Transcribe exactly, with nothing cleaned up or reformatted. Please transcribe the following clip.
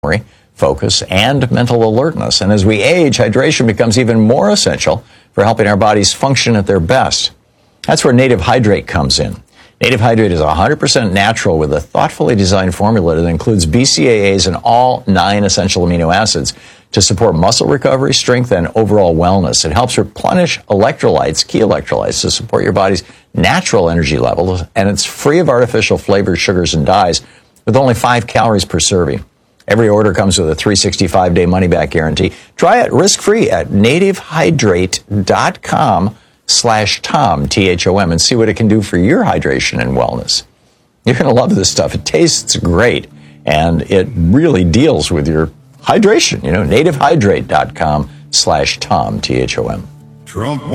memory, focus, and mental alertness. And as we age, hydration becomes even more essential for helping our bodies function at their best. That's where Native Hydrate comes in. Native Hydrate is one hundred percent natural with a thoughtfully designed formula that includes B C A As and all nine essential amino acids to support muscle recovery, strength, and overall wellness. It helps replenish electrolytes, key electrolytes, to support your body's natural energy levels, and it's free of artificial flavors, sugars, and dyes with only five calories per serving. Every order comes with a three hundred sixty-five day money-back guarantee. Try it risk-free at nativehydrate.com slash Tom, T H O M, and see what it can do for your hydration and wellness. You're going to love this stuff. It tastes great, and it really deals with your hydration. You know, nativehydrate.com slash Tom, T H O M. Trump